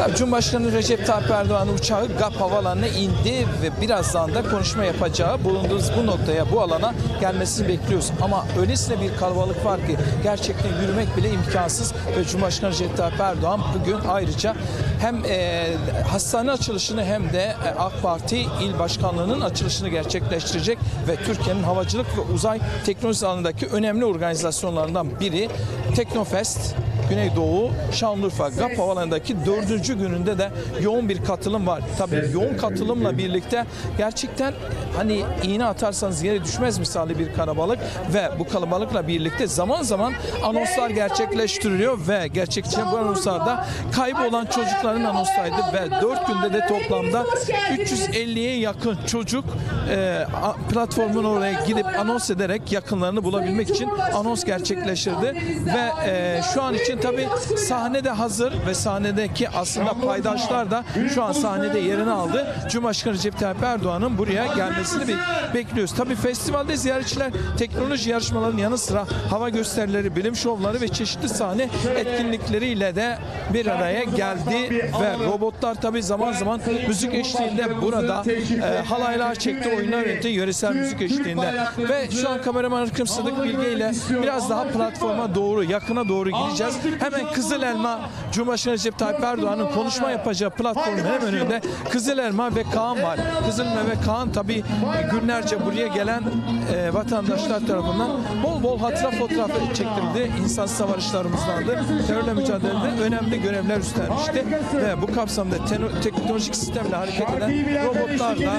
Tabii Cumhurbaşkanı Recep Tayyip Erdoğan'ın uçağı GAP Havaalanı'na indi ve birazdan da konuşma yapacağı, bulunduğumuz bu noktaya, bu alana gelmesini bekliyoruz. Ama öylesine bir kalabalık var ki gerçekten yürümek bile imkansız ve Cumhurbaşkanı Recep Tayyip Erdoğan bugün ayrıca hem hastane açılışını hem de AK Parti il başkanlığının açılışını gerçekleştirecek ve Türkiye'nin havacılık ve uzay teknolojisi alanındaki önemli organizasyonlarından biri Teknofest Güneydoğu Şanlıurfa GAP Havaalanı'ndaki 4. gününde de yoğun bir katılım var. Tabii yoğun katılımla birlikte gerçekten hani iğne atarsanız yere düşmez misali bir kalabalık ve bu kalabalıkla birlikte zaman zaman anonslar gerçekleştiriliyor ve gerçekten bu anonslarda kaybolan çocukların anonslarıydı ve 4 günde de toplamda 350'ye yakın çocuk platformun oraya gidip anons ederek yakınlarını bulabilmek için anons gerçekleştirdi ve şu an için tabii sahne de hazır ve sahnedeki aslında paydaşlar da şu an sahnede yerini aldı. Cumhurbaşkanı Recep Tayyip Erdoğan'ın buraya gelmesini bekliyoruz. Tabii festivalde ziyaretçiler teknoloji yarışmalarının yanı sıra hava gösterileri, bilim şovları ve çeşitli sahne etkinlikleriyle de bir araya geldi ve robotlar tabii zaman zaman müzik eşliğinde burada halaylar çekti, oyunlar yönetti yöresel müzik eşliğinde ve şu an kameraman Arkım Sıdık Bilge ile biraz daha platforma doğru, yakına doğru gideceğiz. Hemen Kızıl Elma, Cumhurbaşkanı Recep Tayyip Erdoğan'ın konuşma yapacağı platformun hemen önünde Kızıl Elma ve Kaan var. Kızıl Elma ve Kaan tabii günlerce buraya gelen vatandaşlar tarafından bol bol hatıra fotoğrafı çektirildi. İnsansız savaşlarımızdandı. Terörle mücadelede önemli görevler üstlenmişti ve bu kapsamda teknolojik sistemle hareket eden robotlarla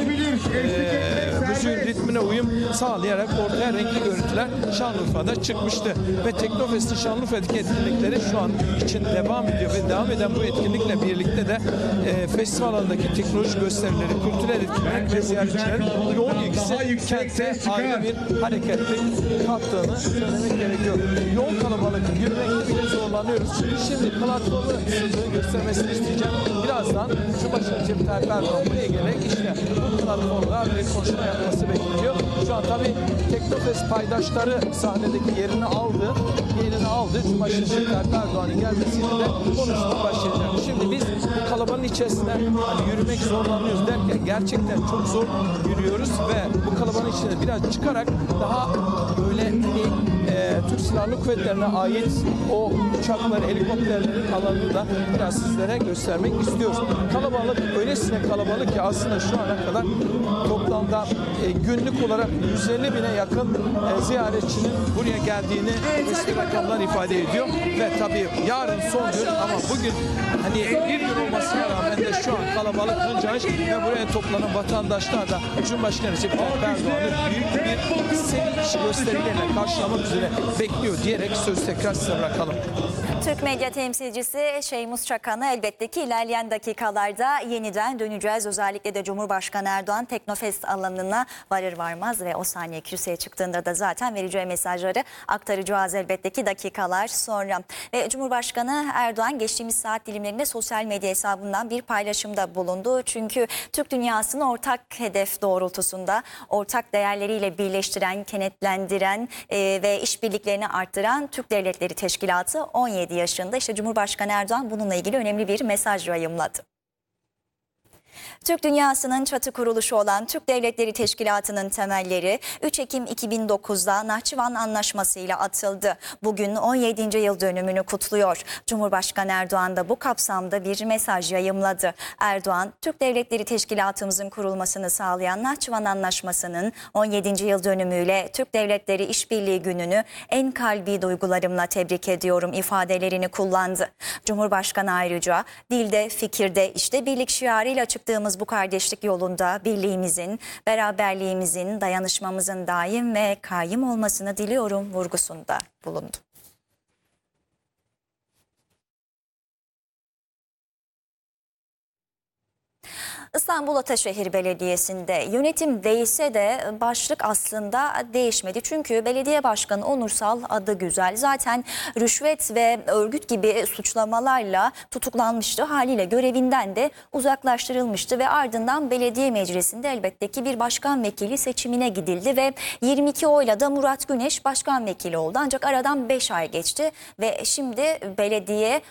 müziğin ritmine uyum sağlayarak ortaya renkli görüntüler Şanlıurfa'da çıkmıştı ve Teknofest'in Şanlıurfa'daki etkinlikleri şu an için devam ediyor ve devam eden bu etkinlikle birlikte de festival alanındaki teknoloji gösterileri, kültürel etkinlik ve ziyaretçilerin yoğun ilgisi kente ayrı bir hareketlik kattığını söylemek gerekiyor. Yoğun kalabalık, yürümekte bile zorlanıyoruz. Şimdi platformu size göstermesini isteyeceğim. Birazdan Cumhurbaşkanı Recep Tayyip Erdoğan buraya gelerek işte bu platformda bir konuşma yapması bekleniyor. Şu an tabii Teknofest paydaşları sahnedeki yerini aldı. Cumhurbaşkanı Recep Tayyip Erdoğan'ın gelmesiyle de konuşmaya başlayacak. Şimdi biz bu kalabalığın içerisinde hani yürümek zorlanıyoruz derken gerçekten çok zor yürüyoruz ve bu kalabalığın içinde biraz çıkarak daha böyle Türk Silahlı Kuvvetleri'ne ait o uçakları, helikopterlerin alanını da biraz sizlere göstermek istiyoruz. Kalabalık öylesine kalabalık ki aslında şu ana kadar toplamda günlük olarak 150 bine yakın ziyaretçinin buraya geldiğini resmi rakamlar ifade ediyor ve tabii yarın son gün ama bugün hani bir gün olmasına rağmen de şu an kalabalık hıncaç ve buraya toplanan vatandaşlar da Cumhurbaşkanı Recep Tayyip Erdoğan'ı büyük bir sevinç gösterilerine karşılamak üzere bekliyor diyerek söz tekrar size bırakalım. Türk medya temsilcisi Şeymus Çakan'a elbette ki ilerleyen dakikalarda yeniden döneceğiz. Özellikle de Cumhurbaşkanı Erdoğan Teknofest alanına varır varmaz ve o saniye kürsüye çıktığında da zaten vereceği mesajları aktaracağız elbette ki dakikalar sonra. Ve Cumhurbaşkanı Erdoğan geçtiğimiz saat dilimlerinde sosyal medya hesabından bir paylaşımda bulundu. Çünkü Türk dünyasını ortak hedef doğrultusunda ortak değerleriyle birleştiren, kenetlendiren ve işbirliklerini arttıran Türk Devletleri Teşkilatı 17 yaşında. İşte Cumhurbaşkanı Erdoğan bununla ilgili önemli bir mesaj yayımladı. Türk dünyasının çatı kuruluşu olan Türk Devletleri Teşkilatı'nın temelleri 3 Ekim 2009'da Nahçıvan Anlaşması ile atıldı. Bugün 17. yıl dönümünü kutluyor. Cumhurbaşkanı Erdoğan da bu kapsamda bir mesaj yayımladı. Erdoğan, Türk Devletleri Teşkilatımızın kurulmasını sağlayan Nahçıvan Anlaşması'nın 17. yıl dönümüyle Türk Devletleri İşbirliği Günü'nü en kalbi duygularımla tebrik ediyorum ifadelerini kullandı. Cumhurbaşkanı ayrıca dilde, fikirde, işte birlik şiarıyla çıktığımız bu kardeşlik yolunda birliğimizin, beraberliğimizin, dayanışmamızın daim ve kaim olmasını diliyorum vurgusunda bulundu. İstanbul Ataşehir Belediyesi'nde yönetim değişse de başlık aslında değişmedi. Çünkü belediye başkanı Onursal adı güzel. Zaten rüşvet ve örgüt gibi suçlamalarla tutuklanmıştı. Haliyle görevinden de uzaklaştırılmıştı ve ardından belediye meclisinde elbette ki bir başkan vekili seçimine gidildi ve 22 oyla da Murat Güneş başkan vekili oldu. Ancak aradan 5 ay geçti ve şimdi belediye